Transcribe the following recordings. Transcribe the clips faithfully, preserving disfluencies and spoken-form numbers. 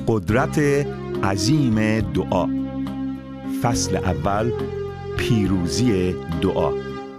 قدرت عظیم دعا. فصل اول، پیروزی دعا.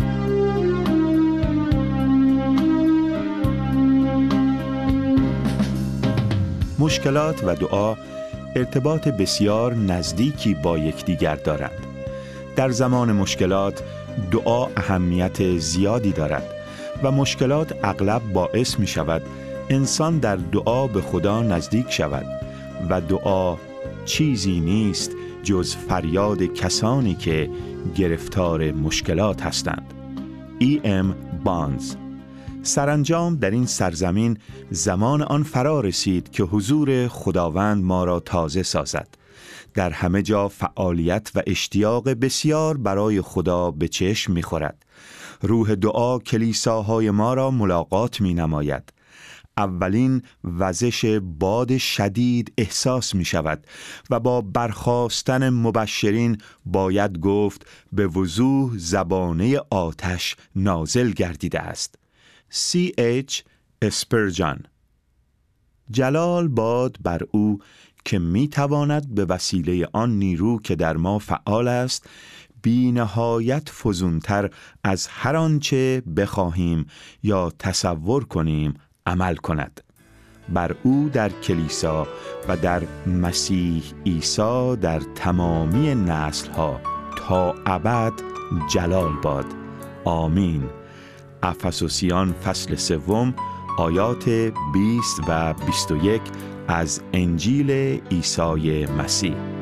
مشکلات و دعا ارتباط بسیار نزدیکی با یکدیگر دارند. در زمان مشکلات دعا اهمیت زیادی دارد و مشکلات اغلب باعث می شود انسان در دعا به خدا نزدیک شود و دعا چیزی نیست جز فریاد کسانی که گرفتار مشکلات هستند. ای ام بانز. سرانجام در این سرزمین زمان آن فرا رسید که حضور خداوند ما را تازه سازد. در همه جا فعالیت و اشتیاق بسیار برای خدا به چشم می خورد. روح دعا کلیساهای ما را ملاقات می نماید. اولین وزش باد شدید احساس می شود و با برخاستن مبشرین باید گفت به وضوح زبانه آتش نازل گردیده است. سی اچ اسپرجان. جلال باد بر او که می تواند به وسیله آن نیرو که در ما فعال است بی نهایت فزونتر از هر آنچه بخواهیم یا تصور کنیم عمل کند. بر او در کلیسا و در مسیح عیسی در تمامی نسل‌ها تا ابد جلال باد. آمین. افسوسیان فصل سوم آیات بیست و بیست و یک از انجیل عیسی مسیح.